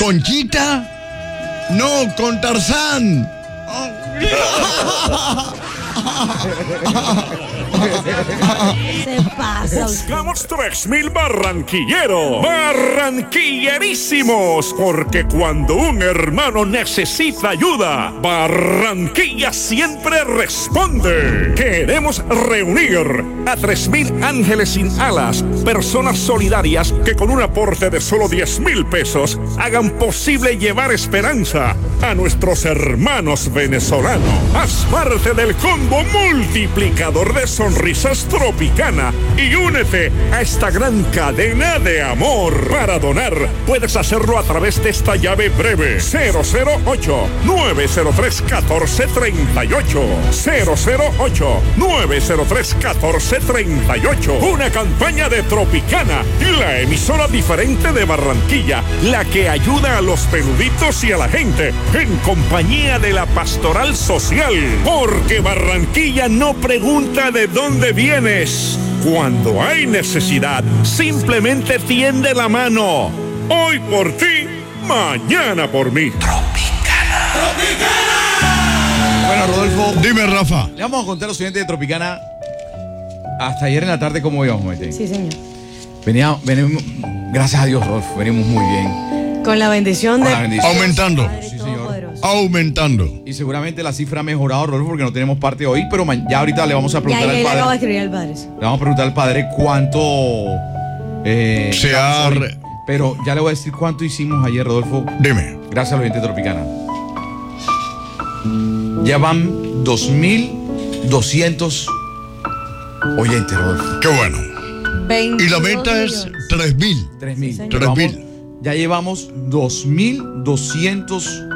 ¿Conchita? No, con Tarzán. Se pasa. Buscamos 3,000 barranquilleros, barranquillerísimos, porque cuando un hermano necesita ayuda, Barranquilla siempre responde. Queremos reunir a 3,000 ángeles sin alas, personas solidarias que con un aporte de solo 10,000 pesos hagan posible llevar esperanza a nuestros hermanos venezolanos. Haz parte del combo multiplicador de sonrisas Tropicana y únete a esta gran cadena de amor. Para donar, puedes hacerlo a través de esta llave breve: 008-903-1438. 008-903-1438. Una campaña de Tropicana, la emisora diferente de Barranquilla, la que ayuda a los peluditos y a la gente, en compañía de la Pastoral Social. Porque Barranquilla no pregunta de dónde vienes. Cuando hay necesidad, simplemente tiende la mano. Hoy por ti, mañana por mí. Tropicana. Bueno, Rodolfo. Dime, Rafa. Le vamos a contar a los oyentes de Tropicana hasta ayer en la tarde cómo íbamos, Maite. Sí, señor. Venimos, gracias a Dios, Rodolfo, venimos muy bien. Con la bendición Con de la bendición. Aumentando. Padre Sí, señor. Todopoderoso. Aumentando. Y seguramente la cifra ha mejorado, Rodolfo, porque no tenemos parte hoy, pero ya ahorita le vamos a Ya preguntar le al acabo de padre. escribir al padre. Le vamos a preguntar al padre cuánto Se ha ganamos hoy. Pero ya le voy a decir cuánto hicimos ayer, Rodolfo. Dime. Gracias a los oyentes de Tropicana. Ya van 2,200 oyentes, Rodolfo. Qué bueno. 22 Y la meta es millones. 3,000. 3,000. Sí, señor. 3,000. Ya llevamos 2,200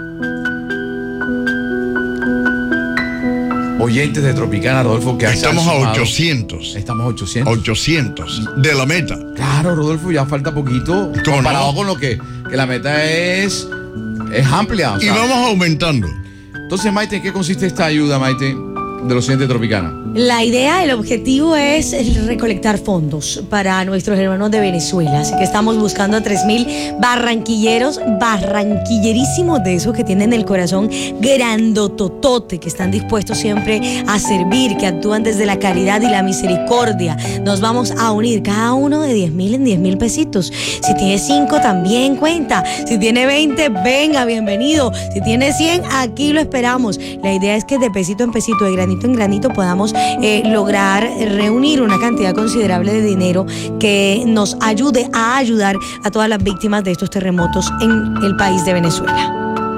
oyentes de Tropicana, Rodolfo, que Estamos se han a sumado. 800. Estamos a 800. 800 de la meta. Claro, Rodolfo, ya falta poquito. ¿Cómo Comparado no? con lo que la meta es amplia. O Y sea. vamos aumentando. Entonces, Maite, ¿en qué consiste esta ayuda, Maite, de los oyentes de Tropicana? La idea, el objetivo es recolectar fondos para nuestros hermanos de Venezuela. Así que estamos buscando a 3,000 barranquilleros, barranquillerísimos, de esos que tienen el corazón grandototote, que están dispuestos siempre a servir, que actúan desde la caridad y la misericordia. Nos vamos a unir cada uno de 10,000 en 10,000 pesitos. Si tiene 5, también cuenta. Si tiene 20, venga, bienvenido. Si tiene 100, aquí lo esperamos. La idea es que de pesito en pesito, de granito en granito, podamos lograr reunir una cantidad considerable de dinero que nos ayude a ayudar a todas las víctimas de estos terremotos en el país de Venezuela.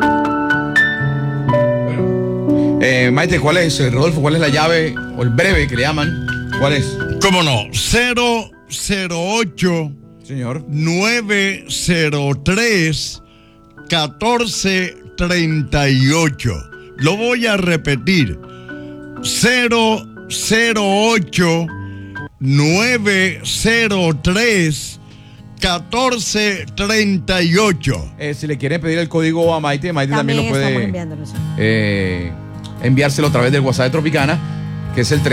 Maite, ¿cuál es, Rodolfo, cuál es la llave o el breve que le llaman? ¿Cuál es? ¿Cómo no? 008 Señor. 903 1438. Lo voy a repetir. 008 903 1438. Si le quieren pedir el código a Maite, Maite también lo estamos puede enviándolos. enviárselo a través del WhatsApp de Tropicana, que es el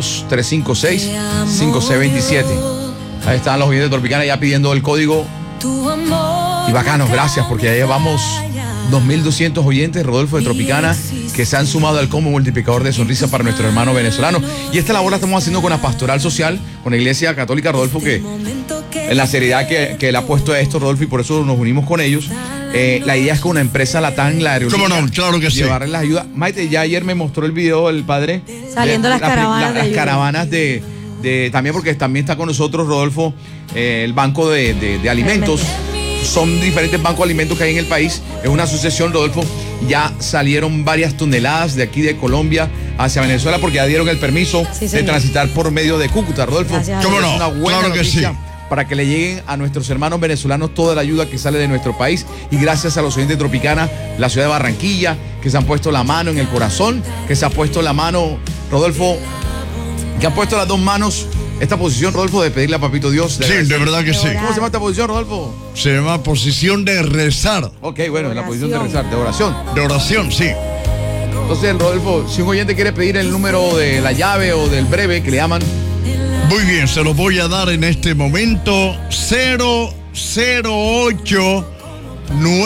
300-356-5627. Ahí están los oyentes de Tropicana ya pidiendo el código. Y bacanos, gracias, porque ya llevamos 2,200 oyentes, Rodolfo, de Tropicana, que se han sumado al combo multiplicador de sonrisa para nuestro hermano venezolano. Y esta labor la estamos haciendo con la Pastoral Social, con la Iglesia Católica, Rodolfo, que en la seriedad que le ha puesto a esto, Rodolfo, y por eso nos unimos con ellos. La idea es que una empresa Latam, la aerolínea, ¿Cómo no? Claro que sí. llevarles las ayudas. Maite, ya ayer me mostró el video el padre. Saliendo las caravanas de las ayuda. caravanas de también, porque también está con nosotros, Rodolfo, el Banco de Alimentos. Son diferentes bancos de alimentos que hay en el país. Es una asociación, Rodolfo. Ya salieron varias toneladas de aquí de Colombia hacia Venezuela porque ya dieron el permiso Sí, de señor. transitar por medio de Cúcuta, Rodolfo. Gracias a ¿Cómo Dios. no? Es una buena Claro que noticia sí. para que le lleguen a nuestros hermanos venezolanos toda la ayuda que sale de nuestro país. Y gracias a los oyentes de Tropicana, la ciudad de Barranquilla, que se han puesto la mano en el corazón, que se ha puesto la mano, Rodolfo, que han puesto las dos manos. Esta posición, Rodolfo, de pedirle a Papito Dios. Sí, de verdad que sí. ¿Cómo se llama esta posición, Rodolfo? Se llama posición de rezar. Ok, bueno, en la posición de Oración. rezar, de oración. De oración, sí. Entonces, Rodolfo, si un oyente quiere pedir el número de la llave o del breve que le llaman, Muy bien, se los voy a dar en este momento. 008 9